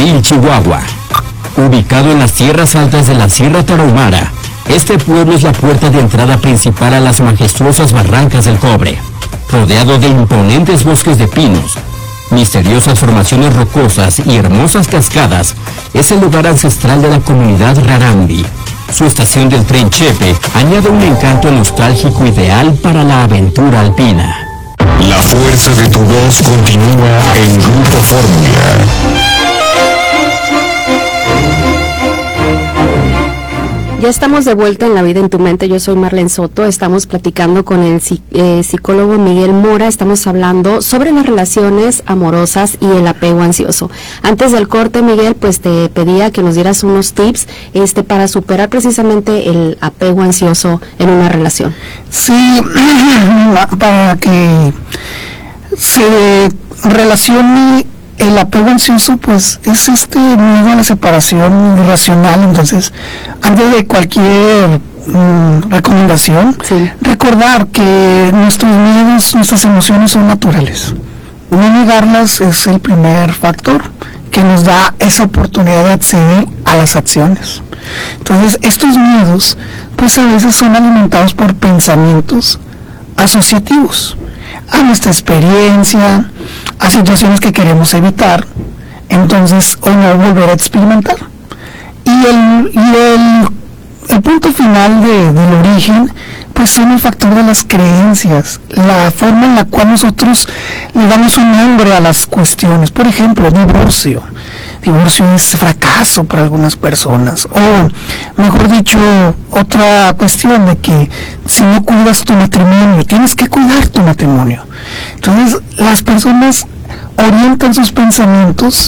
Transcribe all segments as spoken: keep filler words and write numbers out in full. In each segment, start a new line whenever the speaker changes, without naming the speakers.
Abril, Chihuahua. Ubicado en las tierras altas de la Sierra Tarahumara, este pueblo es la puerta de entrada principal a las majestuosas barrancas del Cobre. Rodeado de imponentes bosques de pinos, misteriosas formaciones rocosas y hermosas cascadas, es el lugar ancestral de la comunidad Rarámuri. Su estación del tren Chepe añade un encanto nostálgico ideal para la aventura alpina.
La fuerza de tu voz continúa en Grupo Fórmula.
Ya estamos de vuelta en La Vida en tu Mente. Yo soy Marlene Soto. Estamos platicando con el eh, psicólogo Miguel Mora. Estamos hablando sobre las relaciones amorosas y el apego ansioso. Antes del corte, Miguel, pues te pedía que nos dieras unos tips este, para superar precisamente el apego ansioso en una relación.
Sí, para que se relacione el apego ansioso, pues es este miedo a la separación irracional. Entonces, antes de cualquier mm, recomendación, sí. recordar que nuestros miedos, nuestras emociones son naturales. No negarlas es el primer factor que nos da esa oportunidad de acceder a las acciones. Entonces, estos miedos, pues a veces son alimentados por pensamientos asociativos a nuestra experiencia, a situaciones que queremos evitar, entonces o no volver a experimentar. Y el, y el, el punto final de, del origen, pues son el factor de las creencias, la forma en la cual nosotros le damos un nombre a las cuestiones. Por ejemplo, divorcio. Divorcio es fracaso para algunas personas, o mejor dicho, otra cuestión de que si no cuidas tu matrimonio, tienes que cuidar tu matrimonio. Entonces, las personas orientan sus pensamientos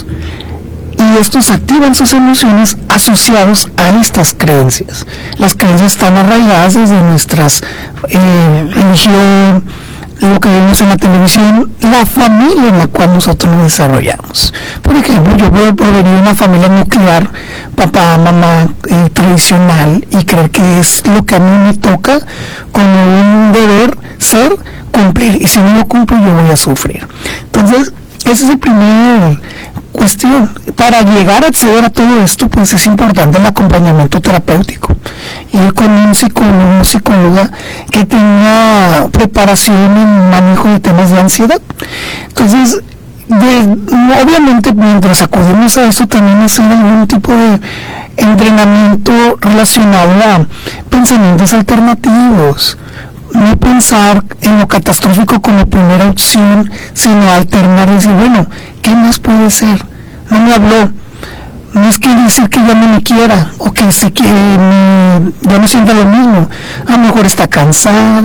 y estos activan sus emociones asociados a estas creencias. Las creencias están arraigadas desde nuestras eh, religión, lo que vemos en la televisión, la familia en la cual nosotros nos desarrollamos. Por ejemplo, yo puedo provenir de una familia nuclear, papá, mamá, eh, tradicional, y creo que es lo que a mí me toca como un deber ser, cumplir, y si no lo cumplo yo voy a sufrir. Entonces, esa es la primera cuestión. Para llegar a acceder a todo esto, pues es importante el acompañamiento terapéutico. Ir con un psicólogo, una psicóloga que tenga preparación en manejo de temas de ansiedad. Entonces, de, obviamente, mientras acudimos a eso, también hacer algún tipo de entrenamiento relacionado a pensamientos alternativos. No pensar en lo catastrófico como primera opción, sino alternar y decir, bueno, ¿qué más puede ser? No me habló, no es que dice que ya no me quiera, o que se que me, ya no sienta lo mismo, a lo mejor está cansada,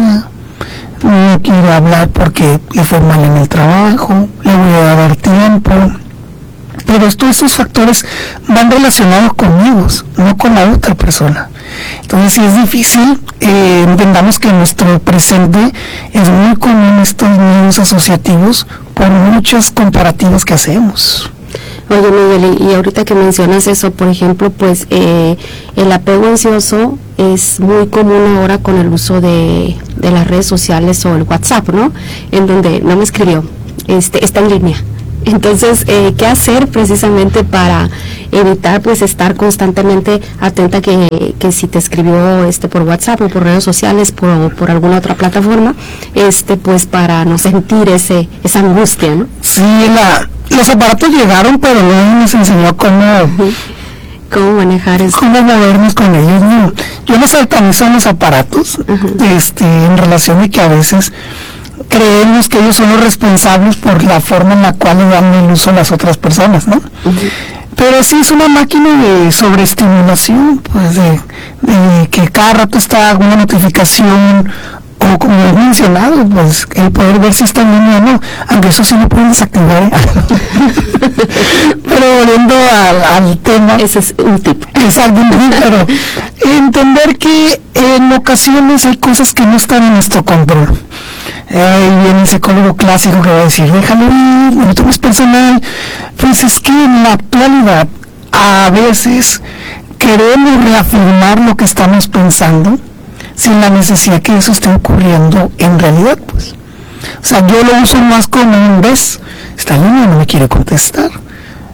no quiere hablar porque le fue mal en el trabajo, le voy a dar tiempo. Pero todos estos factores van relacionados conmigo, no con la otra persona. Entonces, si es difícil, eh, entendamos que en nuestro presente es muy común estos miedos asociativos por muchas comparativas que hacemos.
Oye, Miguel, y ahorita que mencionas eso, por ejemplo, pues eh, el apego ansioso es muy común ahora con el uso de, de las redes sociales o el WhatsApp, ¿no? En donde no me escribió, este, está en línea. Entonces, eh, ¿qué hacer precisamente para evitar pues estar constantemente atenta que, que si te escribió este por WhatsApp o por redes sociales, por, por alguna otra plataforma, este pues para no sentir ese esa angustia, ¿no?
Sí, la, los aparatos llegaron, pero no nos enseñó cómo, uh-huh.
cómo manejar eso.
Cómo movernos con ellos. No. Yo no satanizo los aparatos, uh-huh. este, en relación a que a veces creemos que ellos son los responsables por la forma en la cual le dan el uso a las otras personas, ¿no? Uh-huh. Pero sí es una máquina de sobreestimulación, pues de, de que cada rato está alguna notificación, o como he mencionado, pues el poder ver si está en línea o no, aunque eso sí lo pueden desactivar, ¿eh? Pero volviendo al, al tema,
ese es un tip.
Exacto, pero entender que en ocasiones hay cosas que no están en nuestro control. Eh, y viene el psicólogo clásico que va a decir, déjalo ir, no lo tomes personal. Pues es que en la actualidad a veces queremos reafirmar lo que estamos pensando sin la necesidad que eso esté ocurriendo en realidad, pues. O sea, yo lo uso más como un ves, está en línea, no me quiere contestar.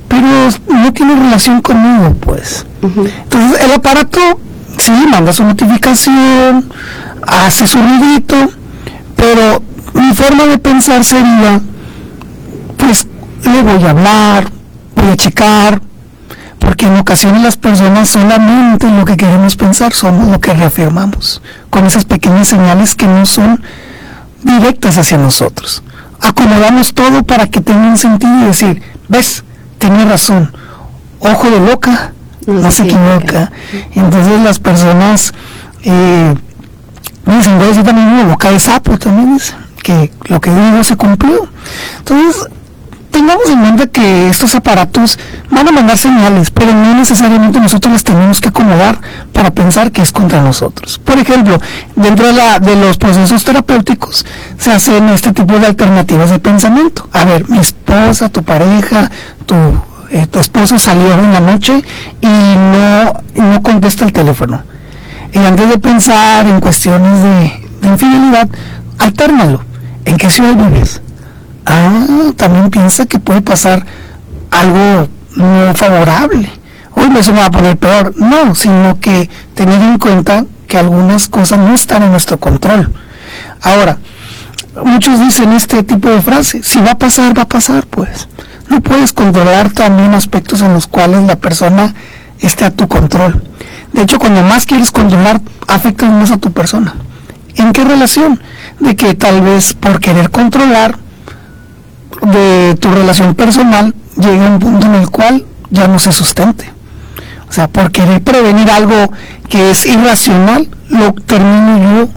pero no tiene relación conmigo, pues. Uh-huh. Entonces el aparato sí manda su notificación, hace su ruidito, pero mi forma de pensar sería, pues le voy a hablar, voy a checar, porque en ocasiones las personas solamente lo que queremos pensar somos lo que reafirmamos, con esas pequeñas señales que no son directas hacia nosotros. Acomodamos todo para que tenga un sentido y decir, ves, tenía razón, ojo de loca, no, no se equivoca. Entonces las personas eh, dicen, voy a decir también una boca de sapo, también es que lo que digo se cumplió. Entonces tengamos en mente que estos aparatos van a mandar señales, pero no necesariamente nosotros las tenemos que acomodar para pensar que es contra nosotros. Por ejemplo, dentro de, la, de los procesos terapéuticos se hacen este tipo de alternativas de pensamiento. A ver, mi esposa, tu pareja, tu, eh, tu esposo salió en la noche y no, y no contesta el teléfono. Y antes de pensar en cuestiones de, de infidelidad, altérnalo. ¿En qué ciudad vives? Ah, también piensa que puede pasar algo no favorable. Uy, eso me va a poner peor. No, sino que tener en cuenta que algunas cosas no están en nuestro control. Ahora, muchos dicen este tipo de frase, si va a pasar, va a pasar, pues. No puedes controlar también aspectos en los cuales la persona esté a tu control. De hecho, cuando más quieres controlar, afectas más a tu persona. ¿En qué relación? De que tal vez por querer controlar de tu relación personal llegue a un punto en el cual ya no se sustente. O sea, por querer prevenir algo que es irracional, lo termino yo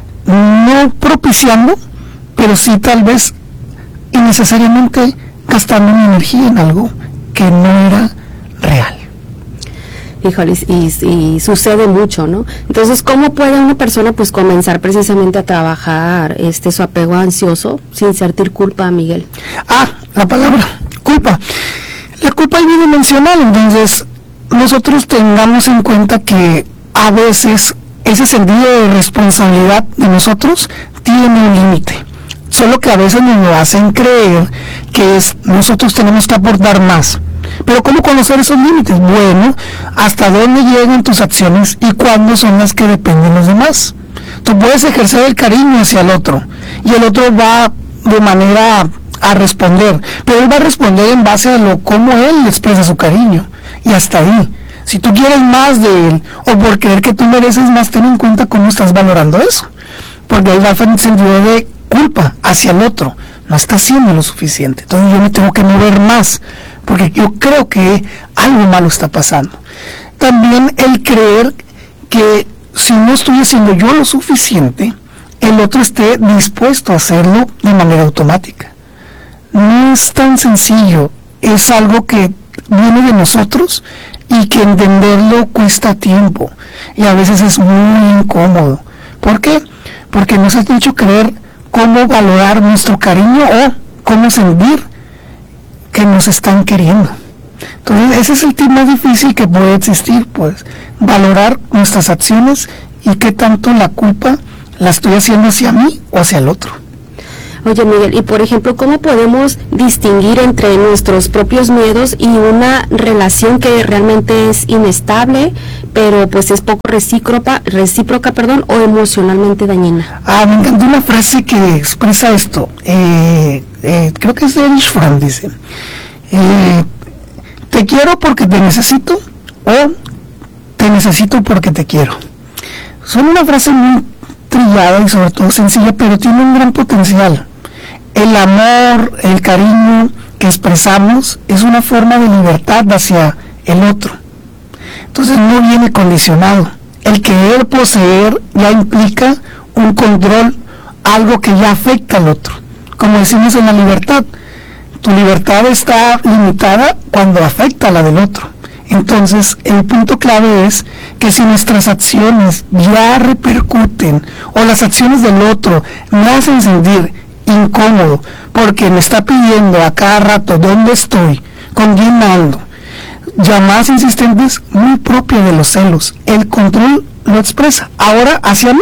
no propiciando, pero sí tal vez innecesariamente gastando mi energía en algo que no era real.
Híjole, y, y sucede mucho, ¿no? Entonces, ¿cómo puede una persona pues comenzar precisamente a trabajar este su apego ansioso sin sentir culpa, Miguel?
Ah, la palabra, culpa. La culpa es bidimensional, entonces nosotros tengamos en cuenta que a veces ese sentido de responsabilidad de nosotros tiene un límite. Solo que a veces nos lo hacen creer que es nosotros tenemos que aportar más. Pero ¿cómo conocer esos límites? Bueno, hasta dónde llegan tus acciones y cuándo son las que dependen de los demás. Tú puedes ejercer el cariño hacia el otro y el otro va de manera a responder, pero él va a responder en base a lo cómo él expresa su cariño y hasta ahí. Si tú quieres más de él o por creer que tú mereces más, ten en cuenta cómo estás valorando eso, porque ahí va el sentido de culpa hacia el otro. No está haciendo lo suficiente, entonces yo me tengo que mover más porque yo creo que algo malo está pasando. También el creer que si no estoy haciendo yo lo suficiente, el otro esté dispuesto a hacerlo de manera automática. No es tan sencillo, es algo que viene de nosotros y que entenderlo cuesta tiempo y a veces es muy incómodo. ¿Por qué? Porque nos han hecho creer cómo valorar nuestro cariño o cómo sentir que nos están queriendo. Entonces ese es el tip más difícil que puede existir, pues valorar nuestras acciones y qué tanto la culpa la estoy haciendo hacia mí o hacia el otro.
Oye, Miguel, y por ejemplo, ¿cómo podemos distinguir entre nuestros propios miedos y una relación que realmente es inestable, pero pues es poco recíproca, recíproca, perdón, o emocionalmente dañina?
Ah, me encantó una frase que expresa esto. Eh, eh, creo que es de Erich Fromm, dice, eh, te quiero porque te necesito o te necesito porque te quiero. Son una frase muy trillada y sobre todo sencilla, pero tiene un gran potencial. El amor, el cariño que expresamos es una forma de libertad hacia el otro. Entonces no viene condicionado. El querer poseer ya implica un control, algo que ya afecta al otro. Como decimos en la libertad, tu libertad está limitada cuando afecta a la del otro. Entonces el punto clave es que si nuestras acciones ya repercuten o las acciones del otro me hacen sentir incómodo porque me está pidiendo a cada rato dónde estoy, con quién ando, llamadas insistentes muy propia de los celos, el control lo expresa. Ahora hacia mí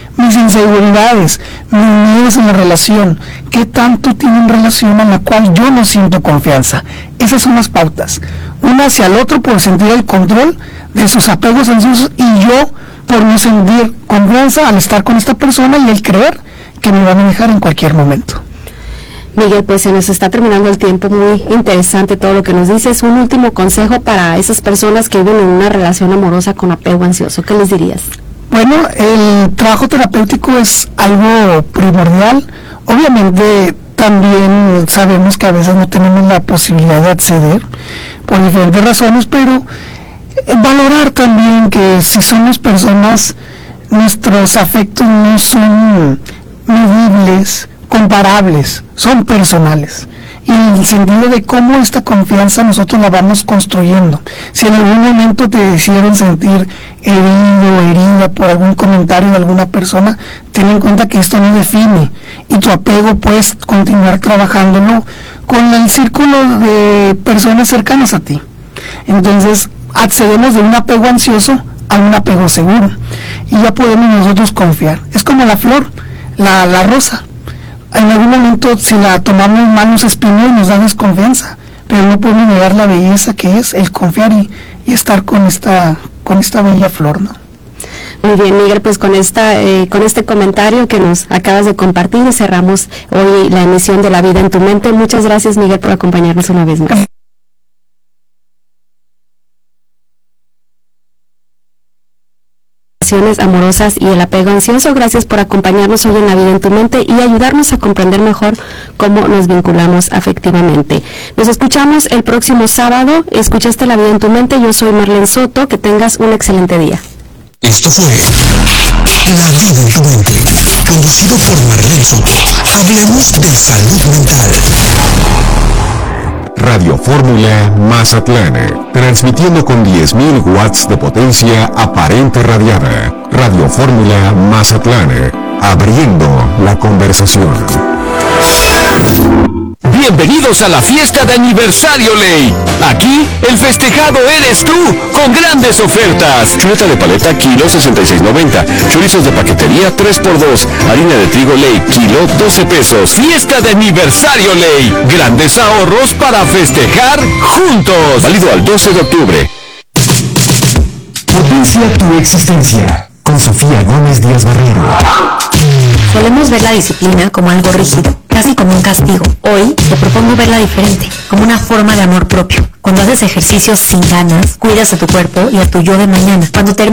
mis inseguridades, mis miedos en la relación, qué tanto tienen relación en la cual yo no siento confianza. Esas son las pautas. Una hacia el otro por sentir el control de sus apegos ansiosos y yo por no sentir confianza al estar con esta persona y el creer que me van a dejar en cualquier momento.
Miguel, pues se nos está terminando el tiempo, muy interesante todo lo que nos dices. Un último consejo para esas personas que viven en una relación amorosa con apego ansioso, ¿qué les dirías?
Bueno, el trabajo terapéutico es algo primordial. Obviamente también sabemos que a veces no tenemos la posibilidad de acceder por diferentes razones, pero valorar también que si somos personas, nuestros afectos no son medibles, comparables, son personales, y en el sentido de cómo esta confianza nosotros la vamos construyendo. Si en algún momento te hicieron sentir herido o herida por algún comentario de alguna persona, ten en cuenta que esto no define, y tu apego puedes continuar trabajándolo con el círculo de personas cercanas a ti. Entonces accedemos de un apego ansioso a un apego seguro, y ya podemos nosotros confiar. Es como la flor, la, la rosa. En algún momento, si la tomamos mal, nos espinó y nos da desconfianza, pero no podemos negar la belleza que es el confiar y, y estar con esta con esta bella flor, ¿no?
Muy bien, Miguel, pues con esta eh, con este comentario que nos acabas de compartir cerramos hoy la emisión de La Vida en tu Mente. Muchas gracias, Miguel, por acompañarnos una vez más. Amorosas y el apego ansioso. Gracias por acompañarnos hoy en La Vida en tu Mente y ayudarnos a comprender mejor cómo nos vinculamos afectivamente. Nos escuchamos el próximo sábado. Escuchaste La Vida en tu Mente. Yo soy Marlene Soto. Que tengas un excelente día.
Esto fue La Vida en tu Mente, conducido por Marlene Soto. Hablemos de salud mental. Radio Fórmula Mazatlán, transmitiendo con diez mil watts de potencia aparente radiada. Radio Fórmula Mazatlán, abriendo la conversación.
Bienvenidos a la fiesta de aniversario Ley. Aquí el festejado eres tú, con grandes ofertas.
Chuleta de paleta, kilo sesenta y seis noventa. Chorizos de paquetería, tres por dos. Harina de trigo Ley, kilo doce pesos.
Fiesta de aniversario Ley. Grandes ahorros para festejar juntos.
Válido al doce de octubre.
Potencia tu existencia. Con Sofía Gómez Díaz Barrero.
Solemos ver la disciplina como algo rígido, casi como un castigo. Hoy te propongo verla diferente, como una forma de amor propio. Cuando haces ejercicios sin ganas, cuidas a tu cuerpo y a tu yo de mañana. Cuando terminas